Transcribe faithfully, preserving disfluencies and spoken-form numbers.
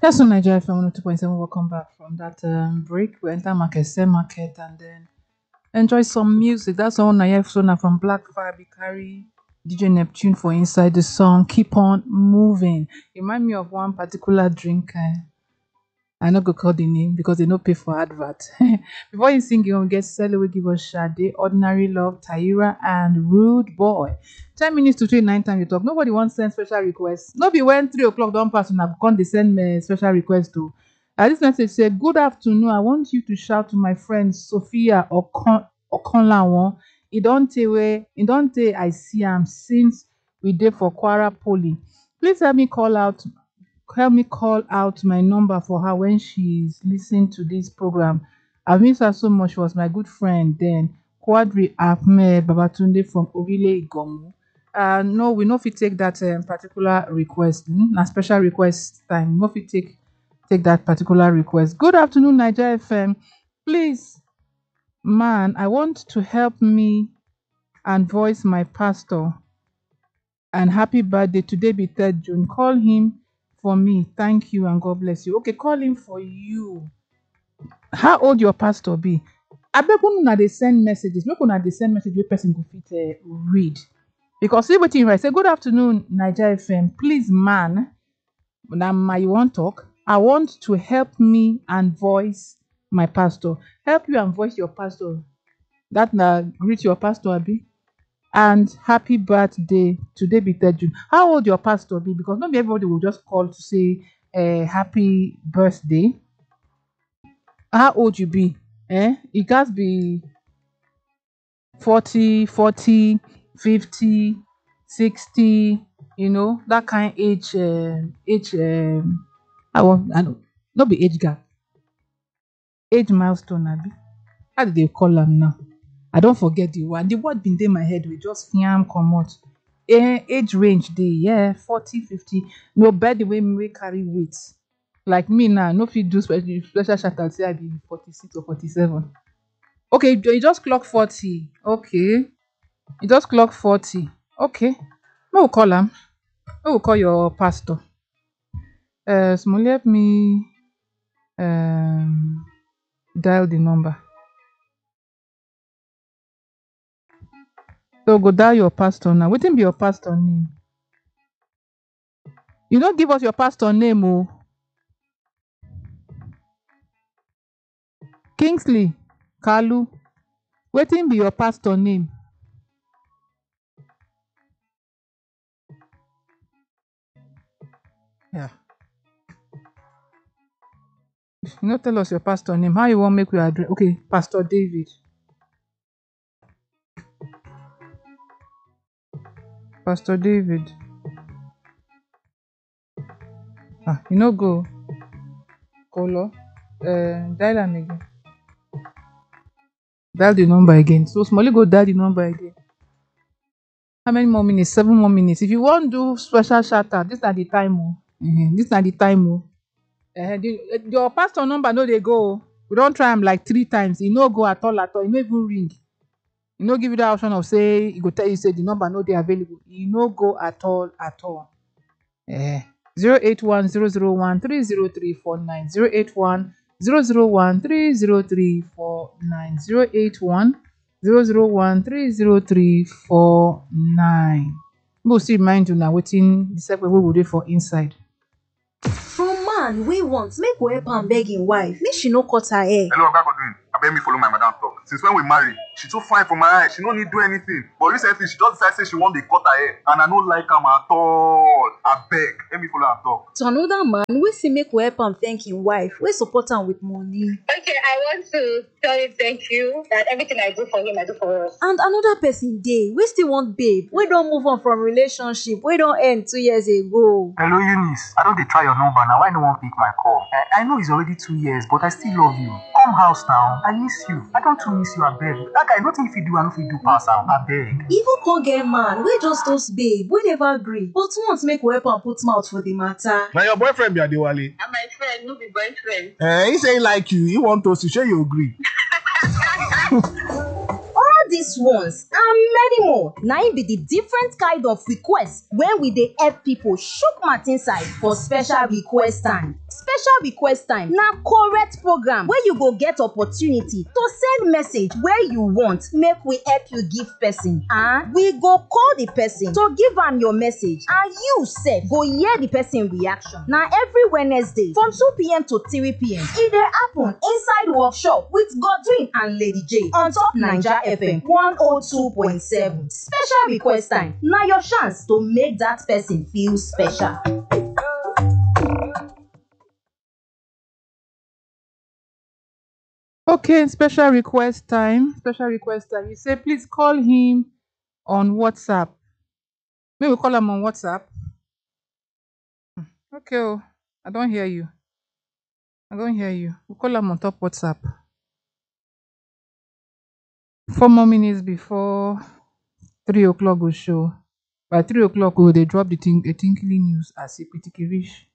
Yes, on Nigeria F M one oh two point seven. Welcome back from that um, break. We enter market, sell market, and then enjoy some music. That's all I have so from Black Fire carry D J Neptune for inside the song. Keep on moving. Remind me of one particular drink. Uh, I not go call the name because they no pay for advert. Before you sing, you get Sally will give us Sade, Ordinary Love, Tyra, and Rude Boy. Ten minutes to three nine time you talk. Nobody wants send special requests. Nobody when three o'clock don't pass and have come they send me special request to. Uh, this message said, "Good afternoon. I want you to shout to my friend Sophia Okon Okonlawon. It don't tell where it don't tell I see him since we did for Kwara Poly. Please help me call out help me call out my number for her when she's listening to this program. I miss her so much. She was my good friend then. Quadri Ahmed Babatunde from Orile Igomu. Uh, no, we know if you take that um, particular request. Hmm? A special request time. No, if you take take that particular request. Good afternoon, Niger F M. Please, man, I want to help me and voice my pastor. And happy birthday. Today be third June. Call him for me. Thank you and God bless you. Okay, call him for you. How old your pastor be? I beg una dey send messages. Make una dey send message wey person go fit uh, read. Because see wetin I say. Good afternoon, Niger F M. Please, man, na my you wan talk. I want to help me and voice my pastor. Help you and voice your pastor. That na greet your pastor, abi? And happy birthday. Today be third June. How old your pastor be? Because not everybody will just call to say uh, happy birthday. How old you be? Eh? It can be forty, forty, fifty, sixty, you know, that kind age, uh, age, um, I want, I know, not be age gap, age milestone, abi. How do they call them now? I don't forget the word. The word been in my head. We just fiam come out. Eh, age range dey, yeah, forty, fifty. No bed the way me wey carry weight. Like me now, no fit do special special shout out say I be forty-six or forty-seven. Okay, you you just clock forty. Okay. You just clock forty. Okay. We will call him. We will call your pastor. Uh, small help me um dial the number. So go dial your pastor now. Wetin be your pastor name? You don't give us your pastor name, oh. Kingsley Kalu. Wetin be your pastor name? Yeah. You no tell us your pastor name. How you want make we address? Okay, Pastor David. Pastor David. Ah, you no go. Colo. Uh, dial am again. Dial the number again. So Smally go dial the number again. How many more minutes? Seven more minutes. If you want do special shout out, this at the time. Oh. Uh-huh. This at the time. Oh. Uh, the, uh, your pastor number no dey go. Oh. We don't try him like three times. He no go at all at all. He no even ring. He no give you that option of say he go tell you say the number no dey available. He no go at all at all. Eh. zero eight one zero zero one three zero three four nine zero eight one zero zero one three zero three four nine zero eight one zero zero one three zero three four nine. Go still remind you now wetin the second wey we dey for inside. From man we want make we help am beg him wife make she no cut her hair. Hello, Oga Godwin. Abeg me follow my madam talk. Since when we marry, she too fine for my eye. She no need do anything. But recently, she just decide say she wan dey cut her hair, and I no like am at all. Abeg, let me follow am talk. To another man we say make we help am thank him wife wey support am with money. Okay, I want to tell him thank you that everything I do for him, I do for us. And another person dey we still want babe wey don move on from relationship wey don end two years ago. Hello, Eunice. I don dey try your number now. Why no wan pick my call? I, I know it's already two years, but I still love you. Come house now. I miss you. I don too miss you, abeg. That guy, nothing if you do, I no fit do pass am, abeg. Even come get man wey just toast babe wey never gree but want make we help am put mouth for the matter. Na your boyfriend be Adewale. And my friend, no be boyfriend. Eh, he say he like you. He want us to share you agree. All these ones and many more na im be the different kind of request wey we dey help people chook mouth inside for special request time. Special request time na correct program wey you go get opportunity to send message wey you want make we help you give person, and we go call the person to give am your message and you sef go hear the person reaction. Na every Wednesday from two p m to three p m e dey happen inside workshop with Godwin and Lady J on top Naija F M one oh two point seven. Special request time na your chance to make that person feel special. Okay, special request time. Special request time. You say, please call him on WhatsApp. May we call him on WhatsApp? Okay, oh, I don't hear you. I don't hear you. We call him on top WhatsApp. Four more minutes before three o'clock will show. By three o'clock, we will they drop the thing, a tinkly news as a pretty reach.